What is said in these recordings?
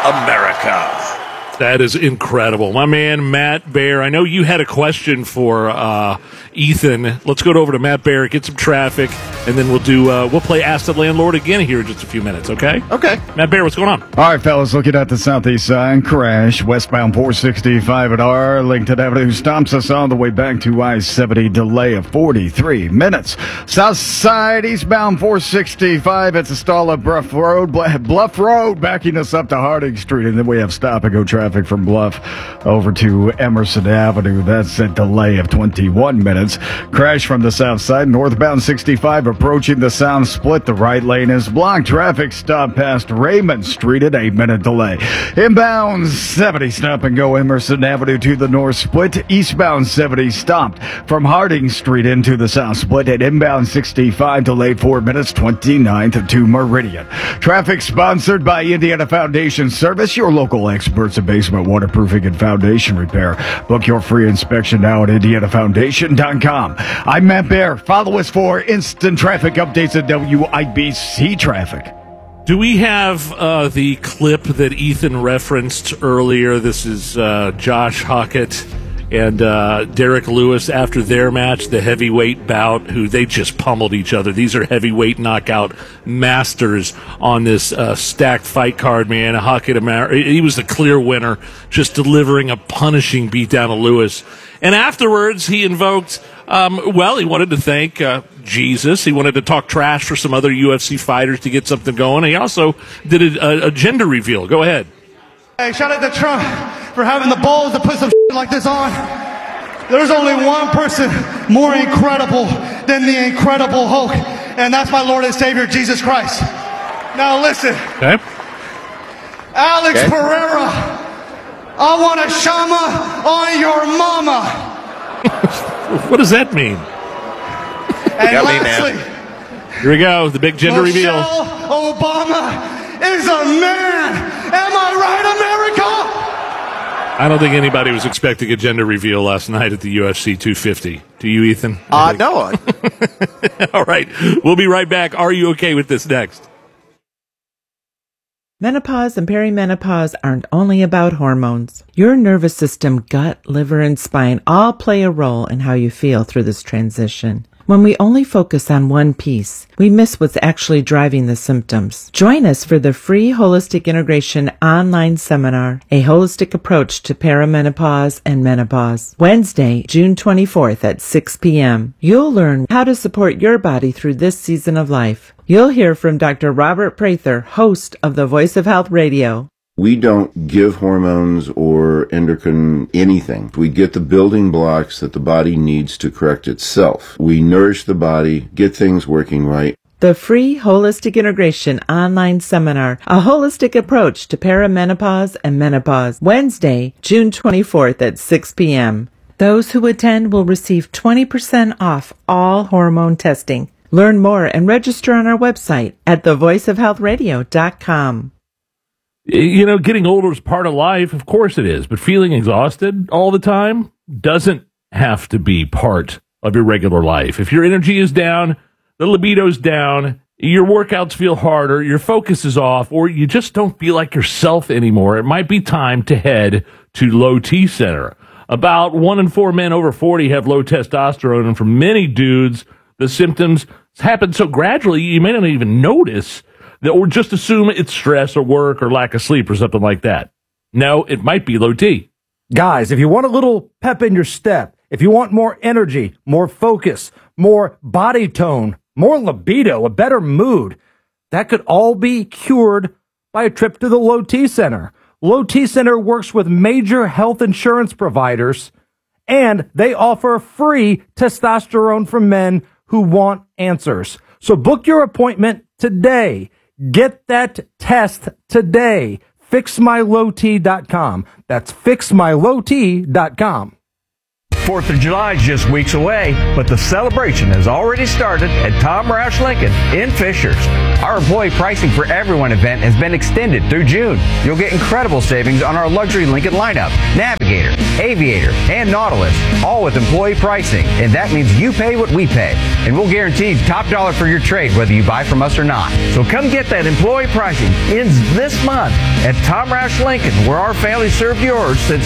America. That is incredible. My man, Matt Bear. I know you had a question for Ethan. Let's go over to Matt Bear, get some traffic, and then we'll play Ask the Landlord again here in just a few minutes, okay? Okay. Matt Bear, what's going on? All right, fellas, looking at the southeast side, crash, westbound 465 at Arlington Avenue, stops us all the way back to I-70, delay of 43 minutes. South side, eastbound 465, it's a stall at Bluff Road, backing us up to Harding Street, and then we have stop-and-go traffic from Bluff over to Emerson Avenue. That's a delay of 21 minutes. Crash from the south side, northbound 65 approaching the south split. The right lane is blocked. Traffic stop past Raymond Street, an 8-minute delay. Inbound 70 stop and go Emerson Avenue to the north split. Eastbound 70 stopped from Harding Street into the south split. And inbound 65 delayed 4 minutes, 29th to Meridian. Traffic sponsored by Indiana Foundation Service, your local experts in basement waterproofing and foundation repair. Book your free inspection now at IndianaFoundation.com. I'm Matt Bear. Follow us for instant traffic updates at WIBC Traffic. Do we have the clip that Ethan referenced earlier? This is Josh Hockett and Derek Lewis after their match, the heavyweight bout, who they just pummeled each other. These are heavyweight knockout masters on this stacked fight card, man. Hockett, he was the clear winner, just delivering a punishing beatdown of Lewis. And afterwards, he invoked, he wanted to thank Jesus. He wanted to talk trash for some other UFC fighters to get something going. He also did a gender reveal. Go ahead. Hey, shout out to Trump for having the balls to put some shit like this on. There's only one person more incredible than the Incredible Hulk, and that's my Lord and Savior, Jesus Christ. Now listen. Okay. Alex Pereira, I want a shama on your mama. What does that mean? And lastly, here we go, the big gender reveal. Michelle Obama is a man. Am I right, America? I don't think anybody was expecting a gender reveal last night at the UFC 250. Do you, Ethan? No. All right. We'll be right back. Are you okay with this next? Menopause and perimenopause aren't only about hormones. Your nervous system, gut, liver, and spine all play a role in how you feel through this transition. When we only focus on one piece, we miss what's actually driving the symptoms. Join us for the free Holistic Integration online seminar, A Holistic Approach to Perimenopause and Menopause, Wednesday, June 24th at 6 p.m. You'll learn how to support your body through this season of life. You'll hear from Dr. Robert Prather, host of the Voice of Health Radio. We don't give hormones or endocrine anything. We get the building blocks that the body needs to correct itself. We nourish the body, get things working right. The free Holistic Integration online seminar, A Holistic Approach to Perimenopause and Menopause, Wednesday, June 24th at 6 p.m. Those who attend will receive 20% off all hormone testing. Learn more and register on our website at thevoiceofhealthradio.com. You know, getting older is part of life. Of course it is. But feeling exhausted all the time doesn't have to be part of your regular life. If your energy is down, the libido's down, your workouts feel harder, your focus is off, or you just don't feel like yourself anymore, it might be time to head to Low T Center. About 1 in 4 men over 40 have low testosterone, and for many dudes, the symptoms happen so gradually you may not even notice, or just assume it's stress or work or lack of sleep or something like that. No, it might be low T. Guys, if you want a little pep in your step, if you want more energy, more focus, more body tone, more libido, a better mood, that could all be cured by a trip to the Low T Center. Low T Center works with major health insurance providers, and they offer free testosterone for men who want answers. So book your appointment today. Get that test today. FixMyLowT.com. That's FixMyLowT.com. 4th of July is just weeks away, but the celebration has already started at Tom Roush Lincoln in Fishers. Our employee pricing for everyone event has been extended through June. You'll get incredible savings on our luxury Lincoln lineup, Navigator, Aviator, and Nautilus, all with employee pricing. And that means you pay what we pay. And we'll guarantee top dollar for your trade, whether you buy from us or not. So come get that employee pricing. Ends this month at Tom Roush Lincoln, where our family served yours since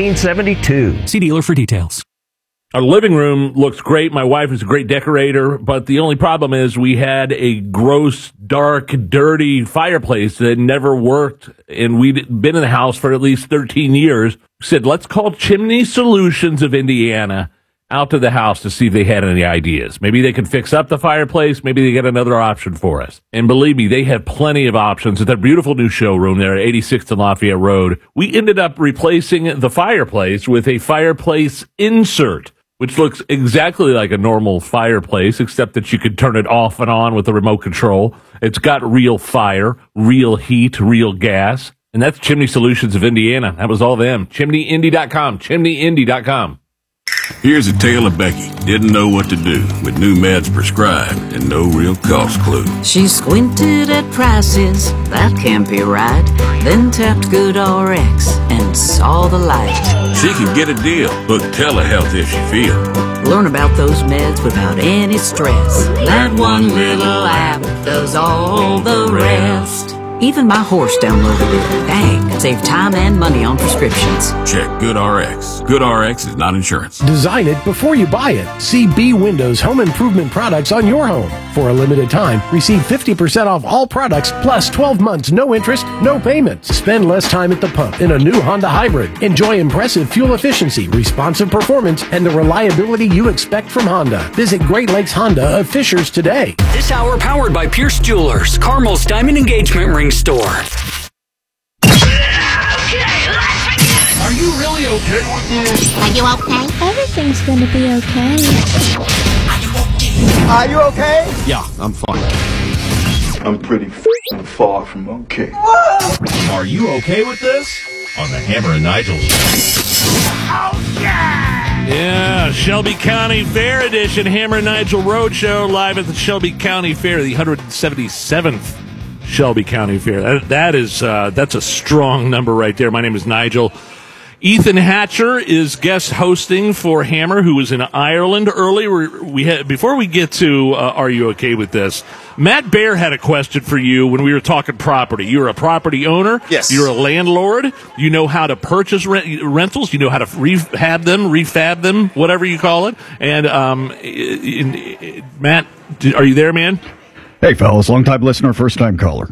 1972. See dealer for details. Our living room looks great. My wife is a great decorator, but the only problem is we had a gross, dark, dirty fireplace that never worked, and we'd been in the house for at least 13 years. We said, let's call Chimney Solutions of Indiana out to the house to see if they had any ideas. Maybe they could fix up the fireplace. Maybe they get another option for us. And believe me, they have plenty of options at their beautiful new showroom there at 86th and Lafayette Road. We ended up replacing the fireplace with a fireplace insert, which looks exactly like a normal fireplace, except that you could turn it off and on with the remote control. It's got real fire, real heat, real gas. And that's Chimney Solutions of Indiana. That was all them. ChimneyIndy.com. ChimneyIndy.com. Here's a tale of Becky. Didn't know what to do with new meds prescribed and no real cost clue. She squinted at prices, that can't be right. Then tapped GoodRx and saw the light. She can get a deal. Book telehealth if she feels. Learn about those meds without any stress. That one little app does all the rest. Even my horse downloaded it. Dang, save time and money on prescriptions. Check GoodRx. GoodRx is not insurance. Design it before you buy it. See B Windows Home Improvement products on your home. For a limited time, receive 50% off all products plus 12 months, no interest, no payments. Spend less time at the pump in a new Honda Hybrid. Enjoy impressive fuel efficiency, responsive performance, and the reliability you expect from Honda. Visit Great Lakes Honda of Fishers today. This hour powered by Pierce Jewelers, Carmel's Diamond Engagement Ring Store. Are you really okay with this? Are you okay? Everything's gonna be okay. Are you okay? Yeah, I'm fine. I'm pretty far from okay. Are you okay with this? On the Hammer and Nigel Show. Oh, yeah! Yeah, Shelby County Fair edition, Hammer and Nigel Roadshow, live at the Shelby County Fair, the 177th Shelby County Fair. That's a strong number right there. My name is Nigel. Ethan Hatcher is guest hosting for Hammer, who was in Ireland earlier. Before we get to Are You Okay With This? Matt Baer had a question for you when we were talking property. You're a property owner. Yes. You're a landlord. You know how to purchase rentals. You know how to refab them, whatever you call it. And Matt, are you there, man? Hey, fellas, long-time listener, first-time caller.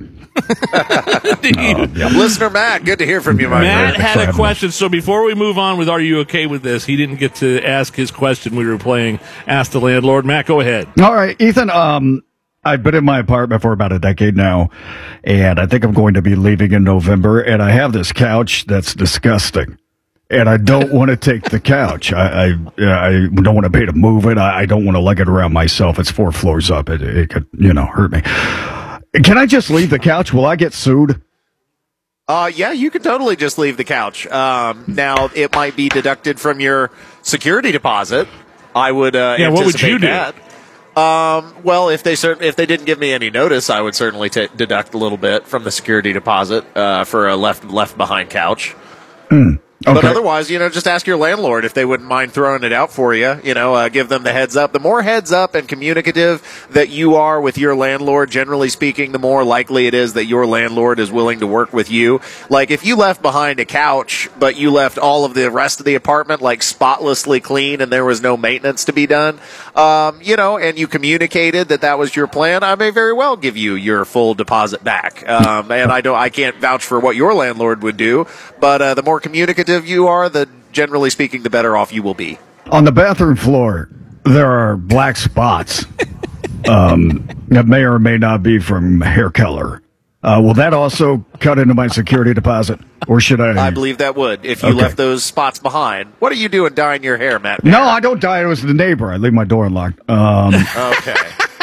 Listener Matt, good to hear from you, my friend. Matt had a question, so before we move on with Are You Okay With This, he didn't get to ask his question. We were playing Ask the Landlord. Matt, go ahead. All right, Ethan, I've been in my apartment for about a decade now, and I think I'm going to be leaving in November, and I have this couch that's disgusting. And I don't want to take the couch. I don't want to pay to move it. I don't want to lug it around myself. It's 4 floors up. It could, hurt me. Can I just leave the couch? Will I get sued? Yeah, you can totally just leave the couch. Now, it might be deducted from your security deposit. I would what would you do? That. Well, if they didn't give me any notice, I would certainly deduct a little bit from the security deposit for a left behind couch. Okay. But otherwise, just ask your landlord if they wouldn't mind throwing it out for you. Give them the heads up. The more heads up and communicative that you are with your landlord, generally speaking, the more likely it is that your landlord is willing to work with you. Like if you left behind a couch, but you left all of the rest of the apartment spotlessly clean and there was no maintenance to be done, and you communicated that was your plan, I may very well give you your full deposit back. And I can't vouch for what your landlord would do, but the more communicative you are, generally speaking, the better off you will be. On the bathroom floor, there are black spots that may or may not be from hair color. Will that also cut into my security deposit, or should I? I believe that would, if you left those spots behind. What are you doing dyeing your hair, Matt? No, I don't dye it. It was the neighbor. I leave my door unlocked. Okay.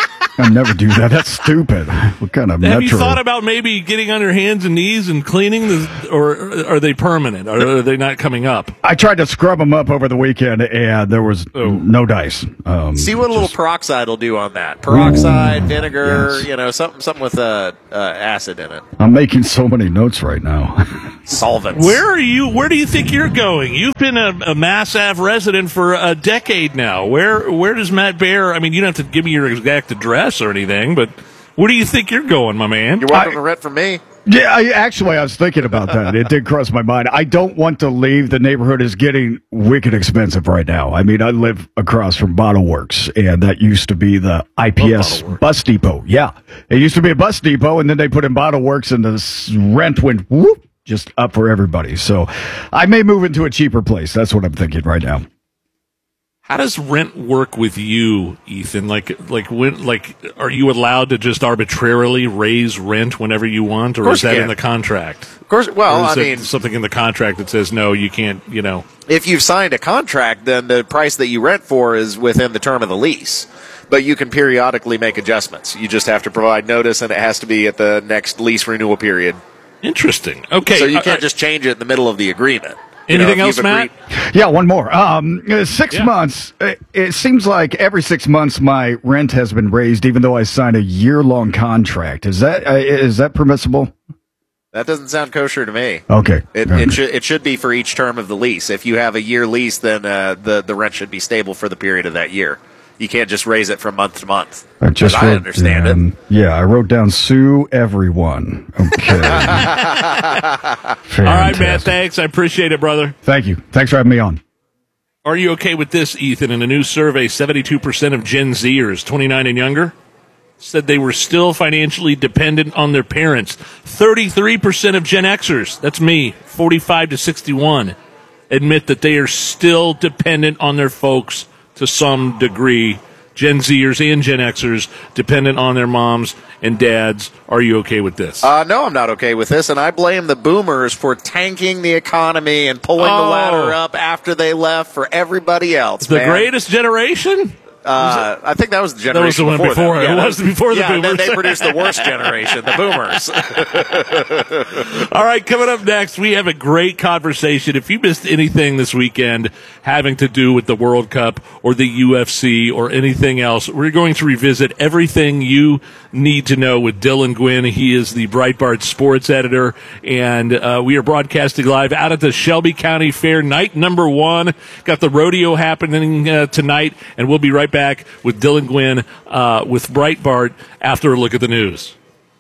I never do that. That's stupid. What kind of metro? Have you thought about maybe getting on your hands and knees and cleaning or are they permanent? Or are they not coming up? I tried to scrub them up over the weekend, and there was no dice. See what a little peroxide will do on that. Peroxide, vinegar, something with acid in it. I'm making so many notes right now. Solvents. Where do you think you're going? You've been a Mass Ave resident for a decade now. Where does Matt Bear? I mean, you don't have to give me your exact address or anything, but where do you think you're going, my man? You're welcome to rent from me. Yeah, I was thinking about that. It did cross my mind. I don't want to leave. The neighborhood is getting wicked expensive right now. I mean, I live across from Bottle Works, and that used to be the IPS bus depot. Yeah, it used to be a bus depot, and then they put in Bottle Works, and the rent went whoop, just up for everybody. So I may move into a cheaper place. That's what I'm thinking right now. How does rent work with you, Ethan? Are you allowed to just arbitrarily raise rent whenever you want, or is that in the contract? Of course. Well, I mean, something in the contract that says no, you can't. If you've signed a contract, then the price that you rent for is within the term of the lease. But you can periodically make adjustments. You just have to provide notice, and it has to be at the next lease renewal period. Interesting. Okay, so you can't just change it in the middle of the agreement. Anything else, Matt? Yeah, one more. 6 months. It seems like every 6 months my rent has been raised, even though I signed a year-long contract. Is that permissible? That doesn't sound kosher to me. Okay. It should be for each term of the lease. If you have a year lease, then the rent should be stable for the period of that year. You can't just raise it from month to month. I understand it. Yeah, I wrote down sue everyone. Okay. All right, Matt, thanks. I appreciate it, brother. Thank you. Thanks for having me on. Are you okay with this, Ethan? In a new survey, 72% of Gen Zers, 29 and younger, said they were still financially dependent on their parents. 33% of Gen Xers, that's me, 45 to 61, admit that they are still dependent on their folks to some degree. Gen Zers and Gen Xers dependent on their moms and dads. Are you okay with this? No, I'm not okay with this, and I blame the boomers for tanking the economy and pulling the ladder up after they left for everybody else. The greatest generation? I think that was the generation before them. Yeah, it was before the boomers. Then they produced the worst generation, the boomers. All right, coming up next, we have a great conversation. If you missed anything this weekend having to do with the World Cup or the UFC or anything else, we're going to revisit everything you need to know with Dylan Gwynn. He is the Breitbart sports editor, and we are broadcasting live out at the Shelby County Fair, night number 1. Got the rodeo happening tonight, and we'll be right back with Dylan Gwynn with Breitbart after a look at the news.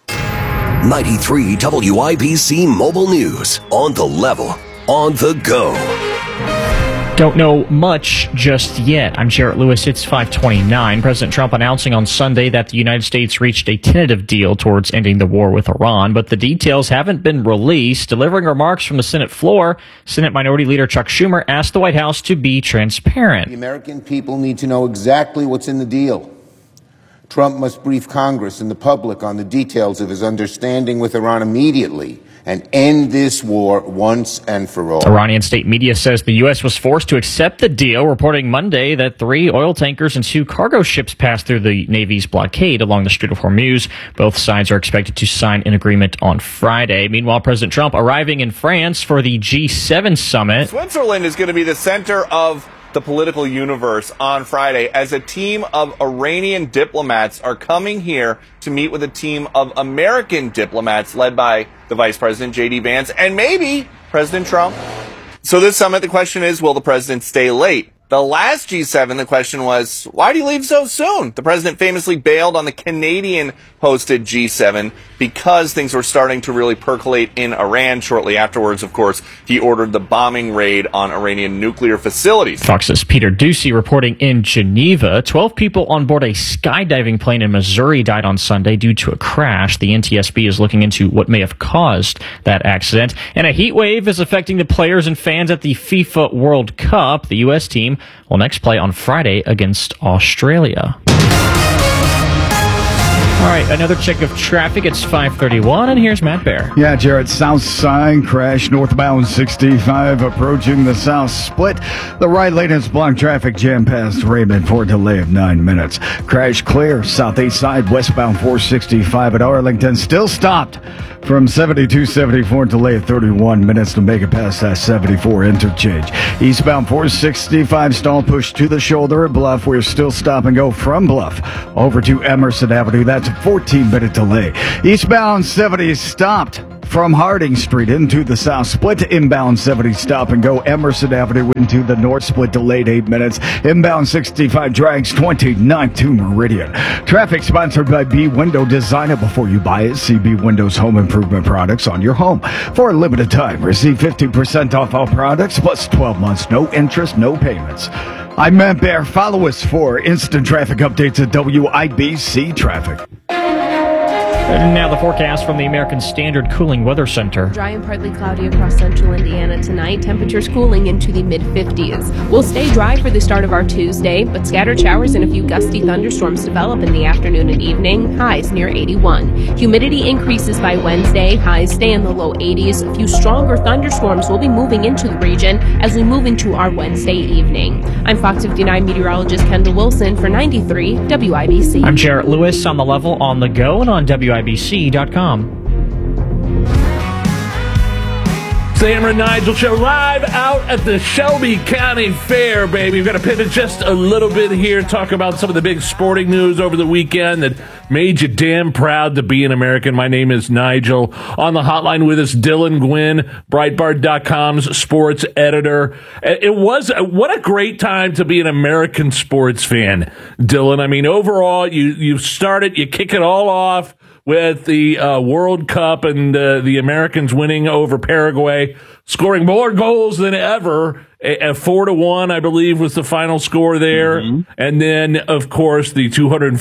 93 WIBC Mobile News. On the level. On the go. Don't know much just yet. I'm Jarrett Lewis. It's 5:29. President Trump announcing on Sunday that the United States reached a tentative deal towards ending the war with Iran, but the details haven't been released. Delivering remarks from the Senate floor, Senate Minority Leader Chuck Schumer asked the White House to be transparent. The American people need to know exactly what's in the deal. Trump must brief Congress and the public on the details of his understanding with Iran immediately and end this war once and for all. Iranian state media says the U.S. was forced to accept the deal, reporting Monday that 3 oil tankers and 2 cargo ships passed through the Navy's blockade along the Strait of Hormuz. Both sides are expected to sign an agreement on Friday. Meanwhile, President Trump arriving in France for the G7 summit. Switzerland is going to be the center of the political universe on Friday as a team of Iranian diplomats are coming here to meet with a team of American diplomats led by the Vice President, J.D. Vance, and maybe President Trump. So this summit, the question is, will the president stay late? The last G7, the question was, why do you leave so soon? The president famously bailed on the Canadian-hosted G7 because things were starting to really percolate in Iran. Shortly afterwards, of course, he ordered the bombing raid on Iranian nuclear facilities. Fox's Peter Ducey reporting in Geneva. 12 people on board a skydiving plane in Missouri died on Sunday due to a crash. The NTSB is looking into what may have caused that accident. And a heat wave is affecting the players and fans at the FIFA World Cup. The U.S. team will next play on Friday against Australia. All right, another check of traffic. It's 5:31, and here's Matt Bear. Yeah, Jared, south side crash northbound 65 approaching the south split. The right lane is blocked, traffic jam past Raymond for a delay of 9 minutes. Crash clear southeast side westbound 465 at Arlington, still stopped from 7274, delay of 31 minutes to make it past that 74 interchange. Eastbound 465 stall push to the shoulder at Bluff. We're still stop and go from Bluff over to Emerson Avenue. That's a 14-minute delay. Eastbound 70 stopped from Harding Street into the south split. Inbound 70 stop and go Emerson Avenue into the north split, delayed 8 minutes. Inbound 65 drags 29 to Meridian. Traffic sponsored by B Window. Design it before you buy it. See B Windows home improvement products on your home. For a limited time, receive 50% off all products plus 12 months, no interest, no payments. I'm Matt Bear. Follow us for instant traffic updates at WIBC Traffic. And now the forecast from the American Standard Cooling Weather Center. Dry and partly cloudy across central Indiana tonight. Temperatures cooling into the mid-50s. We'll stay dry for the start of our Tuesday, but scattered showers and a few gusty thunderstorms develop in the afternoon and evening. Highs near 81. Humidity increases by Wednesday. Highs stay in the low 80s. A few stronger thunderstorms will be moving into the region as we move into our Wednesday evening. I'm Fox 59 meteorologist Kendall Wilson for 93 WIBC. I'm Jarrett Lewis on the level, on the go, and on WIBC.com. It's the Hammer and Nigel Show live out at the Shelby County Fair, baby. We've got to pivot just a little bit here, talk about some of the big sporting news over the weekend that made you damn proud to be an American. My name is Nigel. On the hotline with us, Dylan Gwynn, Breitbart.com's sports editor. What a great time to be an American sports fan, Dylan. I mean, overall, you kick it all off with the World Cup and the Americans winning over Paraguay, scoring more goals than ever. At 4-1, I believe, was the final score there. Mm-hmm. And then, of course, the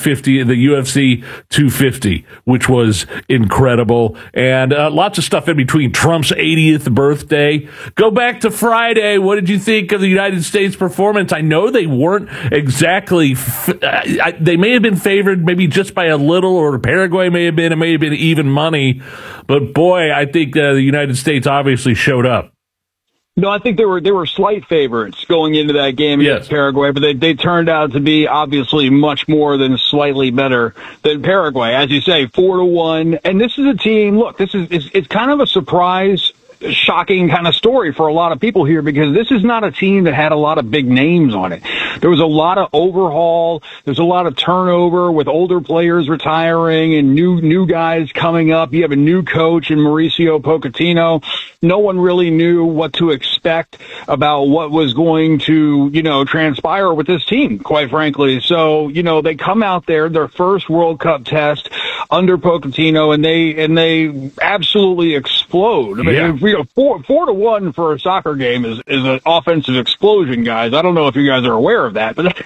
UFC 250, which was incredible. And lots of stuff in between. Trump's 80th birthday. Go back to Friday. What did you think of the United States performance? I know they weren't exactly, they may have been favored maybe just by a little, or Paraguay may have been even money. But boy, I think the United States obviously showed up. No, I think they were slight favorites going into that game against Paraguay, but they turned out to be obviously much more than slightly better than Paraguay. As you say, 4-1. And this is a team, look, it's kind of a surprise, shocking kind of story for a lot of people here, because this is not a team that had a lot of big names on it. There was a lot of overhaul. There's a lot of turnover with older players retiring and new guys coming up. You have a new coach in Mauricio Pochettino. No one really knew what to expect about what was going to, transpire with this team, quite frankly. So, they come out there, their first World Cup test under Pochettino, and they absolutely explode. I mean, 4-1 for a soccer game is an offensive explosion, guys. I don't know if you guys are aware of that, but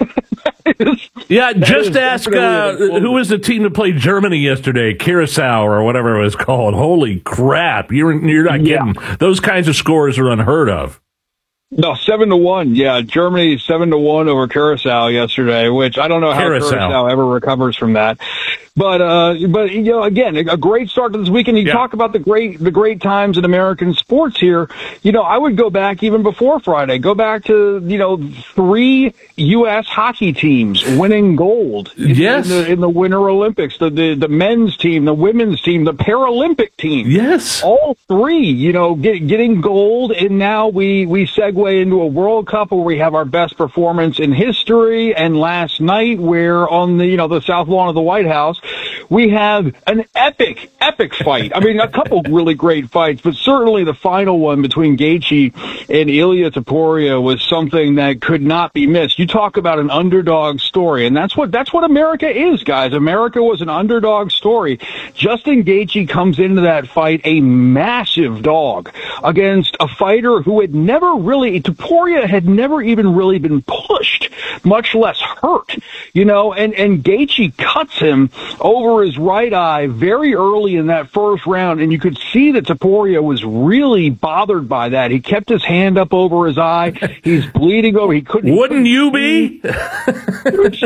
just ask who was the team that played Germany yesterday, Curacao or whatever it was called. Holy crap! You're not getting those kinds of scores are unheard of. No, 7-1. Yeah, Germany 7-1 over Curacao yesterday, which I don't know how Curacao ever recovers from that. But again, a great start to this weekend. You talk about the great times in American sports here. I would go back even before Friday. Go back to 3 U.S. hockey teams winning gold in the Winter Olympics. The men's team, the women's team, the Paralympic team. Yes, all 3. Getting gold, and now we segue into a World Cup where we have our best performance in history. And last night, where on the south lawn of the White House, we have an epic fight. I mean, a couple really great fights, but certainly the final one between Gaethje and Ilia Topuria was something that could not be missed. You talk about an underdog story, and that's what America is, guys. America was an underdog story. Justin Gaethje comes into that fight a massive dog against a fighter who Topuria had never even really been pushed much less hurt, and Gaethje cuts him over his right eye very early in that first round, and you could see that Topuria was really bothered by that. He kept his hand up over his eye. He's bleeding over. Wouldn't you be? Right.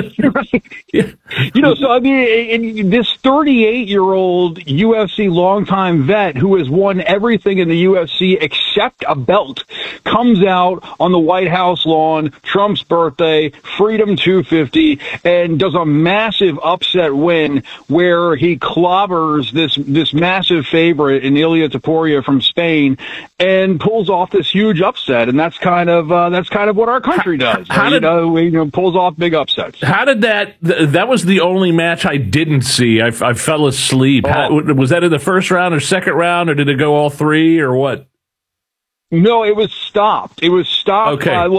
So I mean, this 38-year-old UFC longtime vet who has won everything in the UFC except a belt comes out on the White House lawn, Trump's birthday, Freedom 250, and does a massive upset win where he clobbers this massive favorite in Ilia Topuria from Spain and pulls off this huge upset. And that's kind of what our country does. Pulls off big upsets. How did that was the only match I didn't see. I fell asleep. Was that in the first round or second round, or did it go all three, or what? No, it was stopped. Okay.